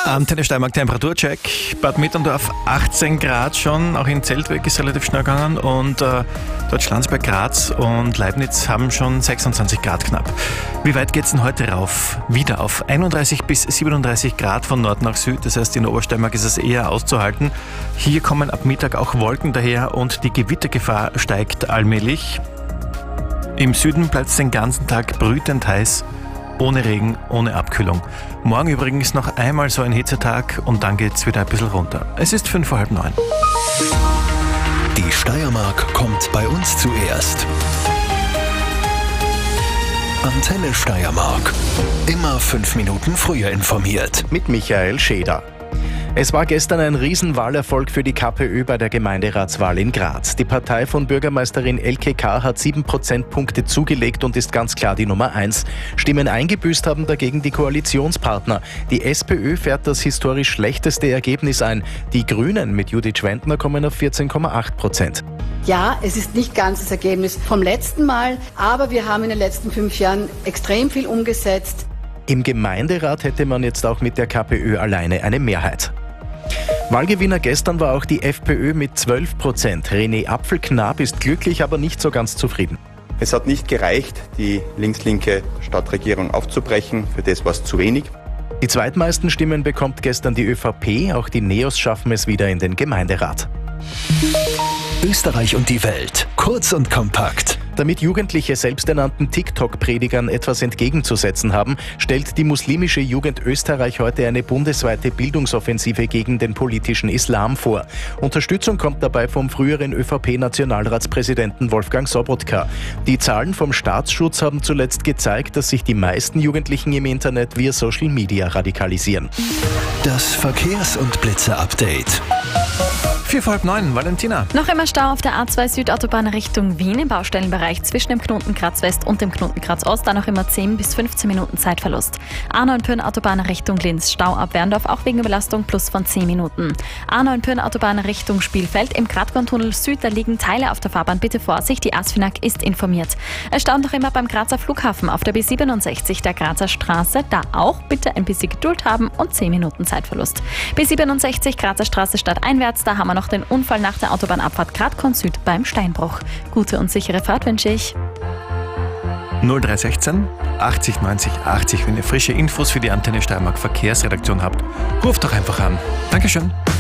Antenne Steiermark Temperaturcheck. Bad Mitterndorf 18 Grad schon, auch in Zeltweg ist relativ schnell gegangen und dort Schlanzberg, Graz und Leibniz haben schon 26 Grad knapp. Wie weit geht's denn heute rauf? Wieder auf 31 bis 37 Grad von Nord nach Süd, das heißt in Obersteiermark ist es eher auszuhalten. Hier kommen ab Mittag auch Wolken daher und die Gewittergefahr steigt allmählich. Im Süden bleibt es den ganzen Tag brütend heiß. Ohne Regen, ohne Abkühlung. Morgen übrigens noch einmal so ein Hitzetag und dann geht's wieder ein bisschen runter. Es ist 8:45. Die Steiermark kommt bei uns zuerst. Antenne Steiermark. Immer 5 Minuten früher informiert. Mit Michael Scheder. Es war gestern ein Riesenwahlerfolg für die KPÖ bei der Gemeinderatswahl in Graz. Die Partei von Bürgermeisterin Elke K. hat 7 Prozentpunkte zugelegt und ist ganz klar die Nummer 1. Stimmen eingebüßt haben dagegen die Koalitionspartner. Die SPÖ fährt das historisch schlechteste Ergebnis ein. Die Grünen mit Judith Schwendner kommen auf 14,8%. Ja, es ist nicht ganz das Ergebnis vom letzten Mal, aber wir haben in den letzten 5 Jahren extrem viel umgesetzt. Im Gemeinderat hätte man jetzt auch mit der KPÖ alleine eine Mehrheit. Wahlgewinner gestern war auch die FPÖ mit 12%. René Apfelknapp ist glücklich, aber nicht so ganz zufrieden. Es hat nicht gereicht, die links-linke Stadtregierung aufzubrechen. Für das war es zu wenig. Die zweitmeisten Stimmen bekommt gestern die ÖVP. Auch die Neos schaffen es wieder in den Gemeinderat. Österreich und die Welt. Kurz und kompakt. Damit Jugendliche selbsternannten TikTok-Predigern etwas entgegenzusetzen haben, stellt die muslimische Jugend Österreich heute eine bundesweite Bildungsoffensive gegen den politischen Islam vor. Unterstützung kommt dabei vom früheren ÖVP-Nationalratspräsidenten Wolfgang Sobotka. Die Zahlen vom Staatsschutz haben zuletzt gezeigt, dass sich die meisten Jugendlichen im Internet via Social Media radikalisieren. Das Verkehrs- und Blitze-Update. 8:45, Valentina. Noch immer Stau auf der A2 Südautobahn Richtung Wien im Baustellenbereich zwischen dem Knoten Graz West und dem Knoten Graz Ost. Da noch immer 10 bis 15 Minuten Zeitverlust. A9 Pyhrn Autobahn Richtung Linz. Stau ab Werndorf auch wegen Überlastung plus von 10 Minuten. A9 Pyhrn Autobahn Richtung Spielfeld im Gratkorntunnel Süd. Da liegen Teile auf der Fahrbahn. Bitte Vorsicht, die ASFINAG ist informiert. Es staut noch immer beim Grazer Flughafen auf der B67 der Grazer Straße. Da auch bitte ein bisschen Geduld haben und 10 Minuten Zeitverlust. B67 Grazer Straße stadteinwärts. Da haben wir noch den Unfall nach der Autobahnabfahrt Gratkorn Süd beim Steinbruch. Gute und sichere Fahrt wünsche ich. 0316 80 90 80. Wenn ihr frische Infos für die Antenne Steiermark Verkehrsredaktion habt, ruft doch einfach an. Dankeschön.